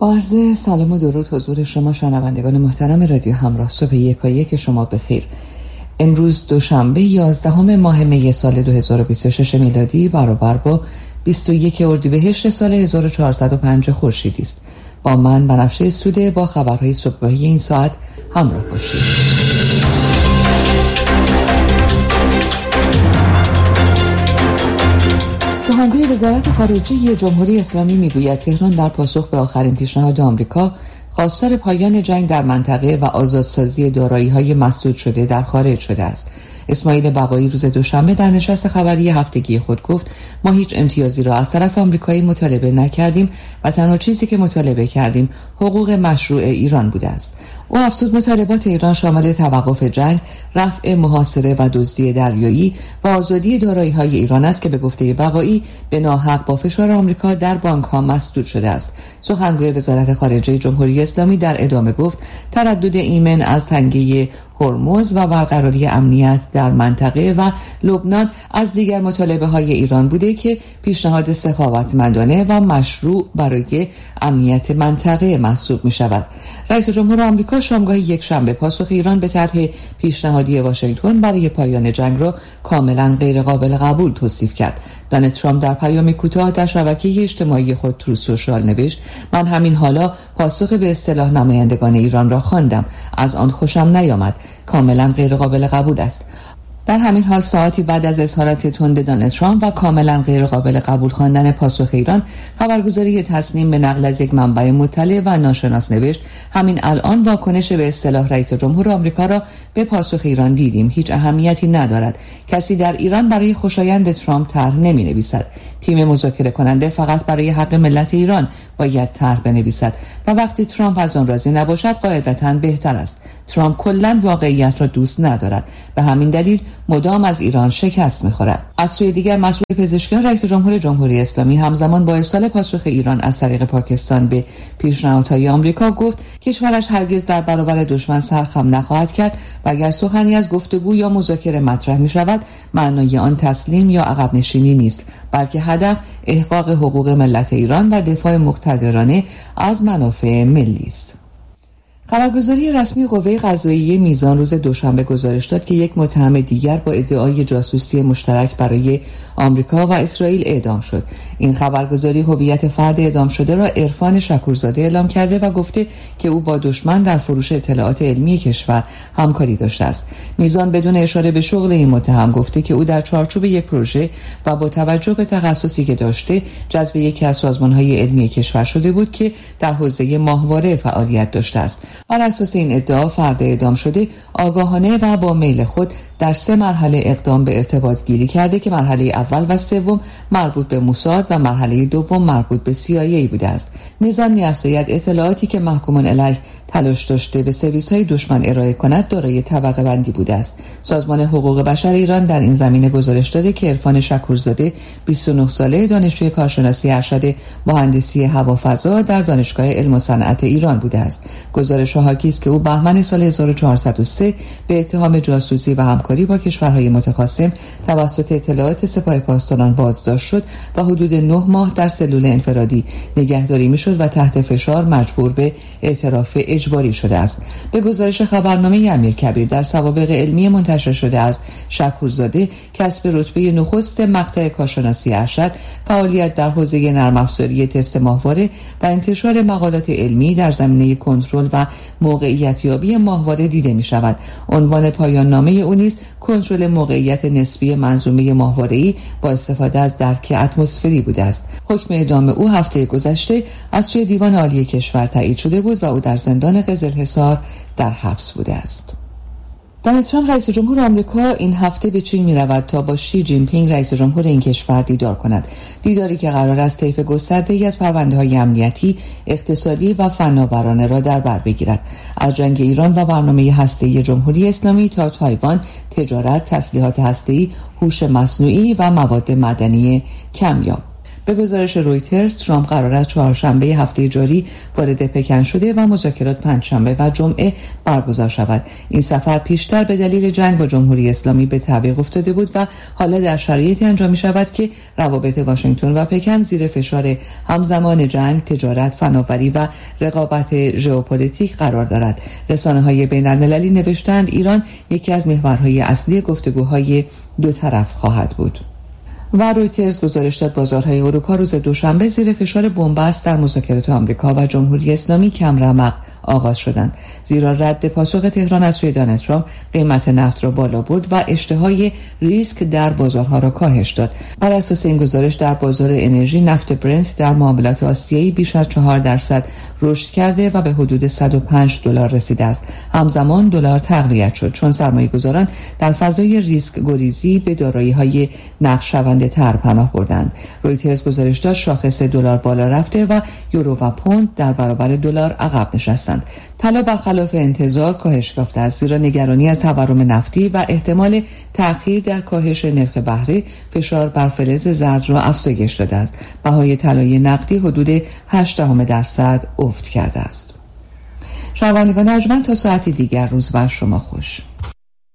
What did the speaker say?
با عرض سلام و درود حضور شما شنوندگان محترم رادیو همراه. صبح یکایک شما بخیر. امروز دوشنبه 11 ماه می سال 2026 میلادی برابر با 21 اردیبهشت سال 1405 خورشیدی است. با من بنفشه سوده با خبرهای صبحگاهی این ساعت همراه باشید. سخنگوی وزارت خارجه جمهوری اسلامی میگوید تهران در پاسخ به آخرین پیشنهاد آمریکا خواستار پایان جنگ در منطقه و آزادسازی دارایی‌های مسدود شده در خارج شده است. اسماعیل بقایی روز دوشنبه در نشست خبری هفتگی خود گفت ما هیچ امتیازی را از طرف آمریکایی مطالبه نکردیم و تنها چیزی که مطالبه کردیم حقوق مشروع ایران بوده است. او افزود مطالبات ایران شامل توقف جنگ، رفع محاصره و دزدی دریایی و آزادی دارایی‌های ایران است که به گفته بقایی به ناحق با فشار آمریکا در بانک‌ها مسدود شده است. سخنگوی وزارت خارجه جمهوری اسلامی در ادامه گفت تردد ایمن از تنگه هرمز و برقراری امنیت در منطقه و لبنان از دیگر مطالبه های ایران بوده که پیشنهاد سخاوتمندانه و مشروع برای امنیت منطقه محسوب می شود. رئیس جمهور آمریکا شامگاه یک شنبه پاسخ ایران به طرح پیشنهادی واشنگتن برای پایان جنگ را کاملا غیر قابل قبول توصیف کرد. دونالد ترامپ در پیامی کوتاه در شبکه اجتماعی خود ترو سوشال نوشت من همین حالا پاسخ به اصطلاح نمایندگان ایران را خواندم، از آن خوشم نیامد، کاملا غیر قابل قبول است. در همین حال ساعتی بعد از اظهارات تند دونالد ترامپ و کاملا غیر قابل قبول خواندن پاسخ ایران، خبرگزاری تصنیم به نقل از یک منبع مطلع و ناشناس نوشت همین الان واکنش به اصطلاح رئیس جمهور آمریکا را به پاسخ ایران دیدیم، هیچ اهمیتی ندارد، کسی در ایران برای خوشایند ترامپ طرح نمی‌نویسد، تیم مذاکره کننده فقط برای حق ملت ایران باید طرح بنویسد و وقتی ترامپ از آن راضی نباشد قاعدتاً بهتر است. ترامپ کلاً واقعیت را دوست ندارد، به همین دلیل مدام از ایران شکست می‌خورد. از سوی دیگر مسئول پزشکیان رئیس جمهور جمهوری اسلامی همزمان با ارسال پاسخ ایران از طریق پاکستان به پیشنهادهای آمریکا گفت کشورش هرگز در برابر دشمن سرخم نخواهد کرد و اگر سخنی از گفتگو یا مذاکره مطرح می‌شود معنای آن تسلیم یا عقب نشینی نیست، بلکه هدف احقاق حقوق ملت ایران و دفاع مقتدرانه از منافع ملی است. خبرگزاری رسمی قوه قضاییه میزان روز دوشنبه گزارش داد که یک متهم دیگر با ادعای جاسوسی مشترک برای آمریکا و اسرائیل اعدام شد. این خبرگزاری هویت فرد اعدام شده را عرفان شکورزاده اعلام کرده و گفته که او با دشمن در فروش اطلاعات علمی کشور همکاری داشته است. میزان بدون اشاره به شغل این متهم گفته که او در چارچوب یک پروژه و با توجه به تخصصی که داشته جذب یکی از سازمان‌های علمی کشور شده بود که در حوزه ماهواره فعالیت داشته است. بر اساس این ادعا فرد اعدام شده آگاهانه و با میل خود در 3 مرحله اقدام به ارتباط گیری کرده که مرحله اول و سوم مربوط به موساد و مرحله دوم مربوط به CIA بوده است. میزان می‌افزاید اطلاعاتی که محکوم علیه تلاش داشته به سرویس‌های دشمن ارائه کند دارای طبقه بندی بوده است. سازمان حقوق بشر ایران در این زمینه گزارش داده که عرفان شکورزاده 29 ساله دانشجوی کارشناسی ارشد مهندسی هوافضا در دانشگاه علم و صنعت ایران بوده است. گزارش حاکی است که او بهمن سال 1403 به اتهام جاسوسی و همکاری با کشورهای متخاصم توسط اطلاعات سپاه پاسداران بازداشت شد و حدود 9 ماه در سلول انفرادی نگهداری می‌شد و تحت فشار مجبور به اعتراف اجباری شده است. به گزارش خبرنامه امیرکبیر در سوابق علمی منتشر شده از شکورزاده کسب رتبه نخست مقطع کارشناسی ارشد، فعالیت در حوزه نرم افزاری تست ماهواره و انتشار مقالات علمی در زمینه کنترل و موقعیت یابی ماهواره دیده می شود. عنوان پایان نامه او نیز کنترل موقعیت نسبی منظومه ماهواره‌ای با استفاده از درک اتمسفری بوده است. حکم اعدام او هفته گذشته از سوی دیوان عالی کشور تایید شده بود و او در زندان قزلحصار در حبس بوده است. دونالد ترامپ رئیس جمهور آمریکا این هفته به چین می‌رود تا با شی جین پینگ رئیس جمهور این کشور دیدار کند. دیداری که قرار است طیف گسترده‌ای از پرونده‌های امنیتی، اقتصادی و فناورانه را در بر بگیرد. از جنگ ایران و برنامه هسته‌ای جمهوری اسلامی تا تایوان، تجارت، تسلیحات هسته‌ای، هوش مصنوعی و مواد معدنی کمیاب. به گزارش رویترز، ترامپ قرار است چهارشنبه هفته جاری وارد پکن شده و مذاکرات پنجشنبه و جمعه برگزار شود. این سفر پیشتر به دلیل جنگ با جمهوری اسلامی به تعویق افتاده بود و حالا در شرایطی انجام می شود که روابط واشنگتن و پکن زیر فشار همزمان جنگ، تجارت، فناوری و رقابت ژئوپلیتیک قرار دارد. رسانه‌های بین‌المللی نوشتند ایران یکی از محورهای اصلی گفتگوهای دو طرف خواهد بود. و رویترز گزارش داد بازارهای اروپا روز دوشنبه زیر فشار بنبست در مذاکرات آمریکا و جمهوری اسلامی کم رمق آغاز شدند، زیرا رد پاسخ تهران از سوی دونالد ترامپ قیمت نفت را بالا برد و اشتهای ریسک در بازارها را کاهش داد. بر اساس این گزارش در بازار انرژی نفت برنت در معاملات آسیایی بیش از 4% رشد کرده و به حدود $105 رسیده است. همزمان دلار تقویت شد چون سرمایه‌گذاران در فضای ریسک گریزی به دارایی‌های نقش‌شونده تر پناه بردند. رویترز گزارش داد شاخص دلار بالا رفته و یورو و پوند در برابر دلار عقب نشستند. طلا برخلاف انتظار کاهش یافته است، زیرا نگرانی از تورم نفتی و احتمال تأخیر در کاهش نرخ بهره فشار بر فلز زرد را افزایش داده است. بهای طلای نقدی حدود 0.8% افت کرده است. شنوندگان ارجمند، تا ساعتی دیگر روز بر شما خوش.